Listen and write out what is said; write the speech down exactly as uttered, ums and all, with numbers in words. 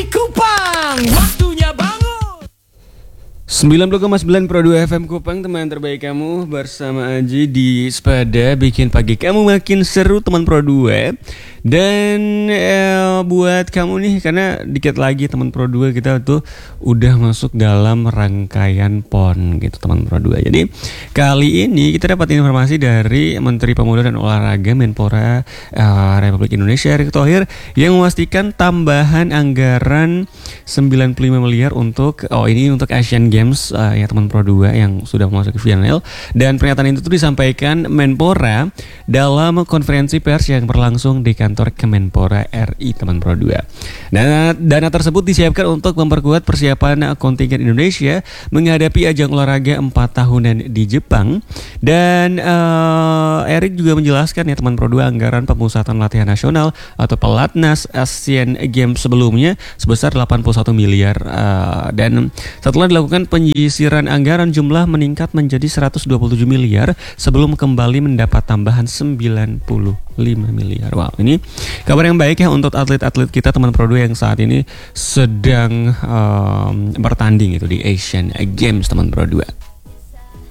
Hai Kupang, waktunya bangun. sembilan puluh koma sembilan Pro dua F M Kupang, teman terbaik kamu bersama Aji di Sepada, bikin pagi kamu makin seru teman Pro dua. Dan eh, buat kamu nih, karena dikit lagi teman Pro dua kita tuh udah masuk dalam rangkaian P O N gitu teman Pro dua. Jadi kali ini kita dapat informasi dari Menteri Pemuda dan Olahraga Menpora eh, Republik Indonesia Erick Thohir yang memastikan tambahan anggaran sembilan puluh lima miliar untuk oh ini untuk Asian Games uh, ya teman Pro dua yang sudah memasuki final. Dan pernyataan itu tuh disampaikan Menpora dalam konferensi pers yang berlangsung di kantor Kemenpora R I teman Pro dua. Dana, dana tersebut disiapkan untuk memperkuat persiapan kontingen Indonesia menghadapi ajang olahraga empat tahunan di Jepang. Dan uh, Erick juga menjelaskan ya teman Pro dua, anggaran pemusatan latihan nasional atau Pelatnas Asian Games sebelumnya sebesar delapan puluh satu miliar uh, dan setelah dilakukan penyisiran anggaran jumlah meningkat menjadi seratus dua puluh tujuh miliar sebelum kembali mendapat tambahan sembilan puluh lima miliar. Wow, ini kabar yang baik ya untuk atlet-atlet kita teman Pro dua yang saat ini sedang um, bertanding itu di Asian Games teman Pro dua.